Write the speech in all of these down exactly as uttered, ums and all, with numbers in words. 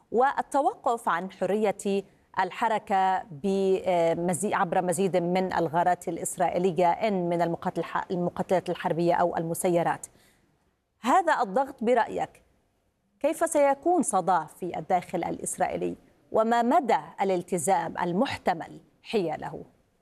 والتوقف عن حرية الحركة بمزيد عبر مزيد من الغارات الإسرائيلية إن من المقاتلات الحربية أو المسيرات. هذا الضغط برأيك كيف سيكون صداه في الداخل الإسرائيلي، وما مدى الالتزام المحتمل حياله؟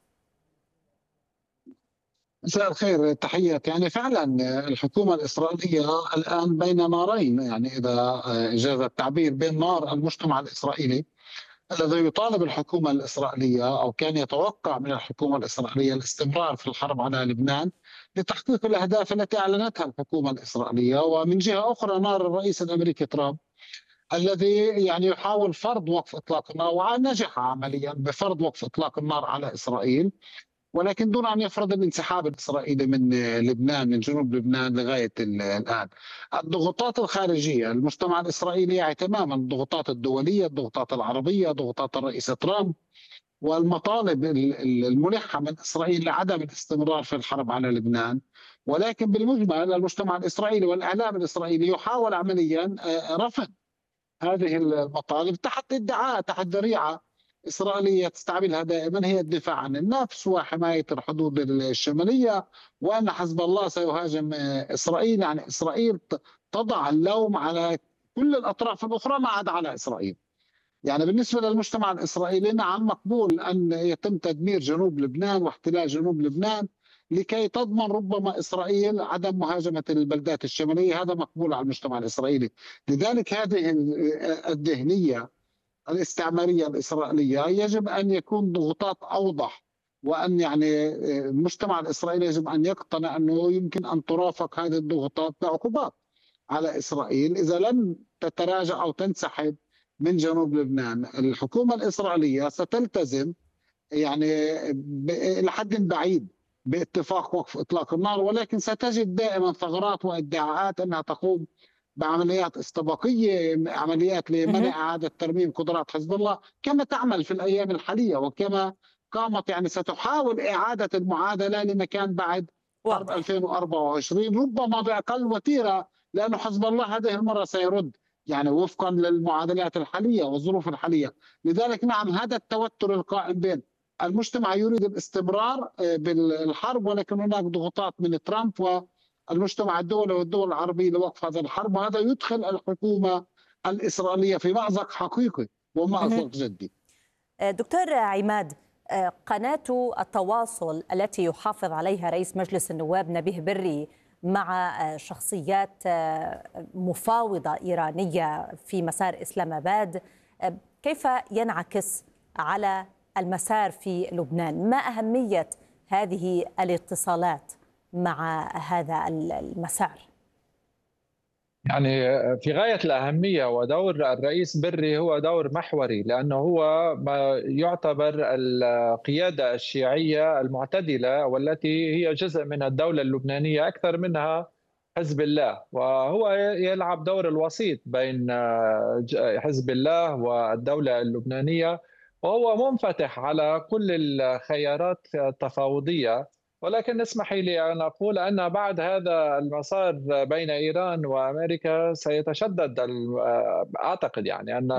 مساء الخير، تحياتي. يعني فعلا الحكومة الإسرائيلية الآن بين نارين، يعني إذا جاز التعبير، بين نار المجتمع الإسرائيلي الذي يطالب الحكومة الإسرائيلية أو كان يتوقع من الحكومة الإسرائيلية الاستمرار في الحرب على لبنان لتحقيق الأهداف التي أعلنتها الحكومة الإسرائيلية، ومن جهة أخرى نار الرئيس الأمريكي ترامب الذي يعني يحاول فرض وقف إطلاق النار، ونجح عمليا بفرض وقف إطلاق النار على إسرائيل، ولكن دون أن يفرض الانسحاب الإسرائيلي من لبنان، من جنوب لبنان لغاية الآن. الضغوطات الخارجية، المجتمع الإسرائيلي يعي تماما الضغوطات الدولية، الضغوطات العربية، ضغوطات الرئيس ترامب، والمطالب الملحة من إسرائيل لعدم الاستمرار في الحرب على لبنان. ولكن بالمجمل المجتمع الإسرائيلي والإعلام الإسرائيلي يحاول عمليا رفض هذه المطالب تحت ادعاء، تحت ذريعة إسرائيلية تستعملها دائما، هي الدفاع عن النفس وحماية الحدود الشمالية، وأن حزب الله سيهاجم إسرائيل. يعني إسرائيل تضع اللوم على كل الأطراف الأخرى ما عدا على إسرائيل. يعني بالنسبة للمجتمع الإسرائيلي نعم، مقبول أن يتم تدمير جنوب لبنان واحتلال جنوب لبنان لكي تضمن ربما إسرائيل عدم مهاجمة البلدات الشمالية، هذا مقبول على المجتمع الإسرائيلي. لذلك هذه الذهنية الاستعمارية الإسرائيلية يجب أن يكون ضغوطات أوضح، وأن يعني المجتمع الإسرائيلي يجب أن يقتنع أنه يمكن أن ترافق هذه الضغوطات بعقوبات على إسرائيل إذا لم تتراجع أو تنسحب من جنوب لبنان. الحكومة الإسرائيلية ستلتزم يعني إلى حد بعيد باتفاق وقف إطلاق النار، ولكن ستجد دائما ثغرات وادعاءات أنها تقوم بعمليات استباقية، عمليات لمنع إعادة ترميم قدرات حزب الله كما تعمل في الأيام الحالية، وكما قامت يعني ستحاول إعادة المعادلة لمكان بعد حرب ألفين وأربعة وعشرين، ربما بأقل وتيرة، لأنه حزب الله هذه المرة سيرد يعني وفقا للمعادلات الحالية والظروف الحالية. لذلك نعم، هذا التوتر القائم بين المجتمع يريد الاستمرار بالحرب، ولكن هناك ضغوطات من ترامب والمجتمع الدولي والدول العربية لوقف هذا الحرب، وهذا يدخل الحكومة الإسرائيلية في مأزق حقيقي ومأزق جدي. دكتور عماد، قناة التواصل التي يحافظ عليها رئيس مجلس النواب نبيه بري مع شخصيات مفاوضة إيرانية في مسار إسلام آباد، كيف ينعكس على المسار في لبنان؟ ما أهمية هذه الاتصالات مع هذا المسار؟ يعني في غاية الأهمية، ودور الرئيس بري هو دور محوري، لأنه هو ما يعتبر القيادة الشيعية المعتدلة والتي هي جزء من الدولة اللبنانية أكثر منها حزب الله، وهو يلعب دور الوسيط بين حزب الله والدولة اللبنانية، وهو منفتح على كل الخيارات التفاوضية. ولكن اسمحي لي أن أقول أن بعد هذا المسار بين إيران وأمريكا سيتشدد، أعتقد يعني أن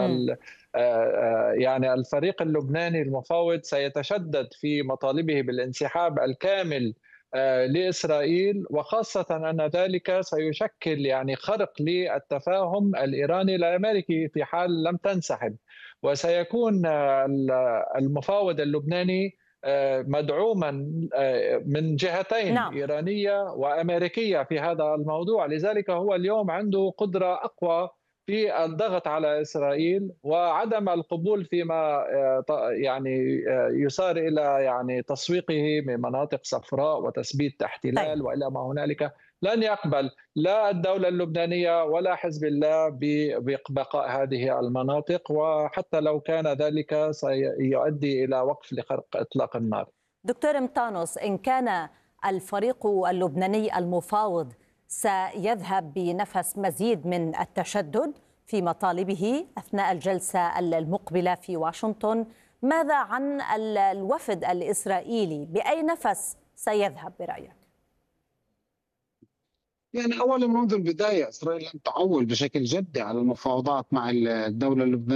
يعني الفريق اللبناني المفاوض سيتشدد في مطالبه بالانسحاب الكامل لإسرائيل، وخاصة أن ذلك سيشكل يعني خرق للتفاهم الإيراني الأمريكي في حال لم تنسحب، وسيكون المفاوض اللبناني مدعوما من جهتين، نعم، إيرانية وأمريكية في هذا الموضوع. لذلك هو اليوم عنده قدرة أقوى في الضغط على إسرائيل وعدم القبول فيما يعني يصار إلى يعني تسويقه من مناطق صفراء وتثبيت احتلال وإلى ما هنالك. لن يقبل لا الدولة اللبنانية ولا حزب الله ببقاء هذه المناطق، وحتى لو كان ذلك سيؤدي إلى وقف لخرق إطلاق النار. دكتور مطانوس، إن كان الفريق اللبناني المفاوض سيذهب بنفس مزيد من التشدد في مطالبه أثناء الجلسة المقبلة في واشنطن، ماذا عن الوفد الإسرائيلي؟ بأي نفس سيذهب برأيك؟ يعني أولا منذ البداية إسرائيل لم تعول بشكل جدي على المفاوضات مع الدولة اللبنانية.